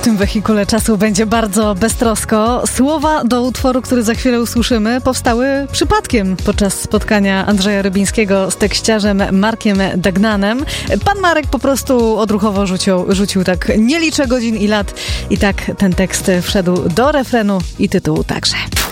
tym wehikule czasu będzie bardzo beztrosko. Słowa do utworu, który za chwilę usłyszymy, powstały przypadkiem podczas spotkania Andrzeja Rybińskiego z tekściarzem Markiem Dagnanem. Pan Marek po prostu odruchowo rzucił tak nie liczę godzin i lat i tak ten tekst wszedł do refrenu i tytułu także.